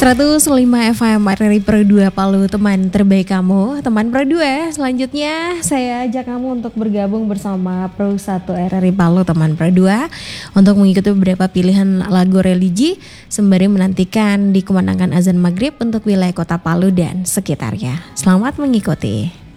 105 FM RRI Pro 2 Palu, teman terbaik kamu. Teman Pro 2, selanjutnya saya ajak kamu untuk bergabung bersama Pro 1 RRI Palu, teman Pro 2, untuk mengikuti beberapa pilihan lagu religi sembari menantikan dikumandangkan azan maghrib untuk wilayah kota Palu dan sekitarnya. Selamat mengikuti.